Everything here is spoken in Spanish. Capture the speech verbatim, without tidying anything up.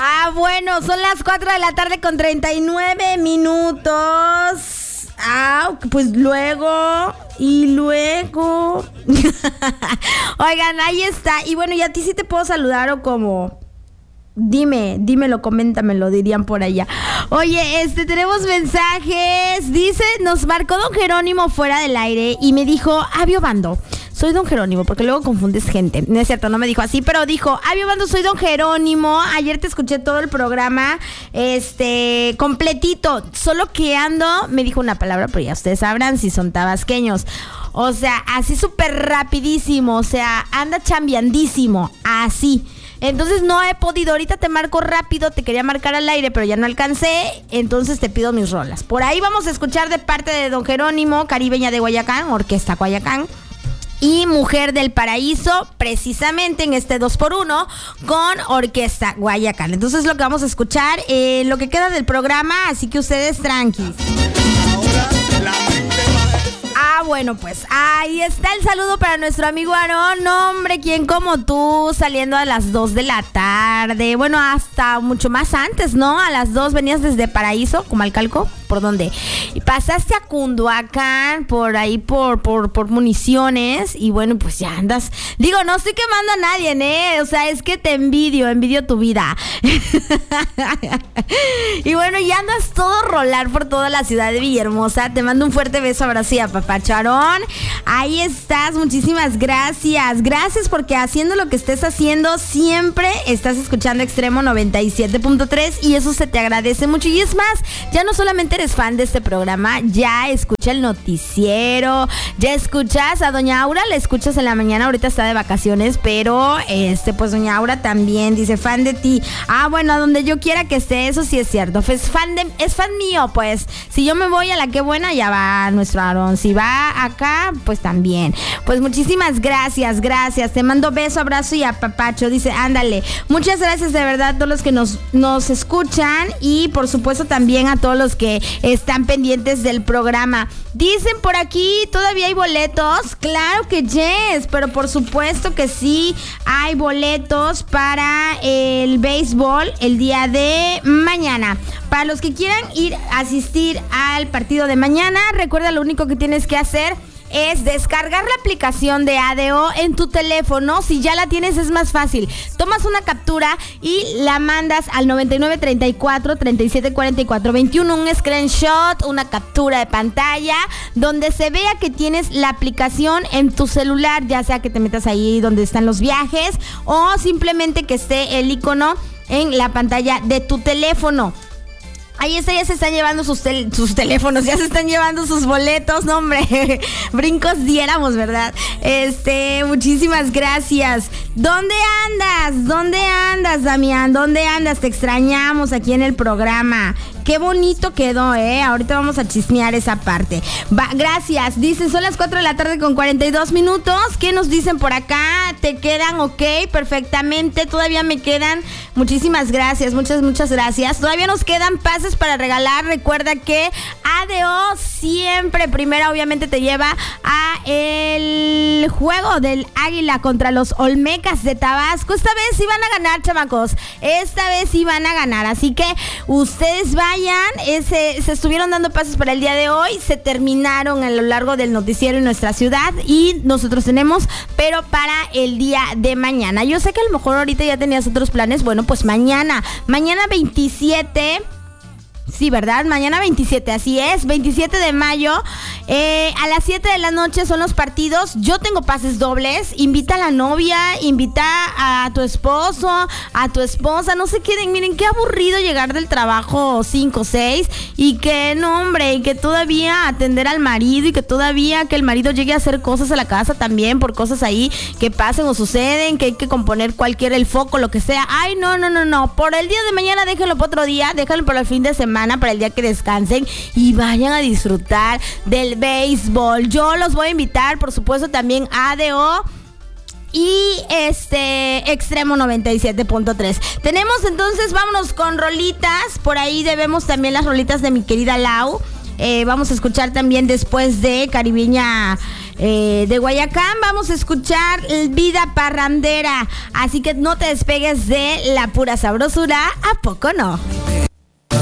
Ah, bueno, son las cuatro de la tarde con treinta y nueve minutos. Ah, pues luego, y luego. Oigan, ahí está. Y bueno, ¿y a ti sí te puedo saludar o como? Dime, dímelo, coméntamelo, dirían por allá. Oye, este, tenemos mensajes. Dice, nos marcó don Jerónimo fuera del aire y me dijo, Avio Bando, soy don Jerónimo, porque luego confundes gente. No es cierto, no me dijo así, pero dijo, Avio Bando, soy don Jerónimo. Ayer te escuché todo el programa, este, completito. Solo que ando, me dijo una palabra, pero ya ustedes sabrán si son tabasqueños. O sea, así súper rapidísimo, o sea, anda chambeandísimo, así. Entonces no he podido, ahorita te marco rápido, te quería marcar al aire, pero ya no alcancé, entonces te pido mis rolas. Por ahí vamos a escuchar de parte de don Jerónimo, Caribeña de Guayacán, Orquesta Guayacán, y Mujer del Paraíso, precisamente en este dos por uno, con Orquesta Guayacán. Entonces lo que vamos a escuchar, eh, lo que queda del programa, así que ustedes tranquis. Ahora la mente va. Ah, bueno, pues ahí está el saludo para nuestro amigo Aarón. No, hombre, ¿quién como tú? Saliendo a las dos de la tarde. Bueno, hasta mucho más antes, ¿no? A las dos venías desde Paraíso, Comalcalco. ¿Por dónde? Y pasaste a Cunduacán, por ahí, por, por, por municiones. Y bueno, pues ya andas. Digo, no estoy quemando a nadie, ¿eh? O sea, es que te envidio, envidio tu vida. Y bueno, ya andas todo rolar por toda la ciudad de Villahermosa. Te mando un fuerte beso, abrazo y apapacharón. Ahí estás, muchísimas gracias. Gracias porque haciendo lo que estés haciendo, siempre estás escuchando Extremo noventa y siete punto tres y eso se te agradece mucho. Y es más, ya no solamente eres fan de este programa, ya escucha el noticiero, ya escuchas a doña Aura, la escuchas en la mañana, ahorita está de vacaciones, pero este pues doña Aura también dice fan de ti. Ah, bueno, a donde yo quiera que esté, eso sí es cierto. Es fan de, es fan mío, pues. Si yo me voy a la que buena, ya va nuestro Aarón. Si va acá, pues también. Pues muchísimas gracias, gracias. Te mando beso, abrazo y apapacho. Dice, ándale. Muchas gracias de verdad a todos los que nos, nos escuchan y por supuesto también a todos los que están pendientes del programa. Dicen por aquí, ¿todavía hay boletos? Claro que yes, pero por supuesto que sí hay boletos para el béisbol el día de mañana. Para los que quieran ir a asistir al partido de mañana, recuerda, lo único que tienes que hacer es descargar la aplicación de A D O en tu teléfono. Si ya la tienes es más fácil. Tomas una captura y la mandas al noventa y nueve treinta y cuatro treinta y siete cuarenta y cuatro veintiuno, un screenshot, una captura de pantalla donde se vea que tienes la aplicación en tu celular, ya sea que te metas ahí donde están los viajes o simplemente que esté el icono en la pantalla de tu teléfono. Ahí está, ya se están llevando sus, tel- sus teléfonos, ya se están llevando sus boletos, no hombre, brincos diéramos, ¿verdad? Este, muchísimas gracias. ¿Dónde andas? ¿Dónde andas, Damián? ¿Dónde andas? Te extrañamos aquí en el programa. Qué bonito quedó, ¿eh? Ahorita vamos a chismear esa parte. Va, gracias. Dicen, son las cuatro de la tarde con cuarenta y dos minutos. ¿Qué nos dicen por acá? ¿Te quedan ok? Perfectamente. Todavía me quedan. Muchísimas gracias. Muchas, muchas gracias. Todavía nos quedan pases para regalar. Recuerda que A D O siempre primero obviamente te lleva a el juego del Águila contra los Olmecas de Tabasco. Esta vez sí van a ganar, chamacos. Esta vez sí van a ganar. Así que ustedes van. Ese, se estuvieron dando pasos para el día de hoy, se terminaron a lo largo del noticiero en nuestra ciudad y nosotros tenemos, pero para el día de mañana. Yo sé que a lo mejor ahorita ya tenías otros planes, bueno, pues mañana, mañana veintisiete... Sí, ¿verdad? Mañana veintisiete, así es, veintisiete de mayo, eh, a las siete de la noche son los partidos. Yo tengo pases dobles. Invita a la novia, invita a tu esposo, a tu esposa. No se queden, miren, qué aburrido llegar del trabajo cinco o seis y que, no, hombre, y que todavía atender al marido y que todavía que el marido llegue a hacer cosas a la casa también por cosas ahí que pasen o suceden, que hay que componer cualquier el foco, lo que sea. Ay, no, no, no, no. Por el día de mañana déjenlo para otro día, déjenlo para el fin de semana, para el día que descansen y vayan a disfrutar del béisbol. Yo los voy a invitar, por supuesto, también a A D O y este Extremo noventa y siete punto tres. Tenemos entonces, vámonos con rolitas. Por ahí debemos también las rolitas de mi querida Lau. Eh, vamos a escuchar también después de Caribeña eh, de Guayacán. Vamos a escuchar Vida Parrandera. Así que no te despegues de la pura sabrosura, ¿a poco no?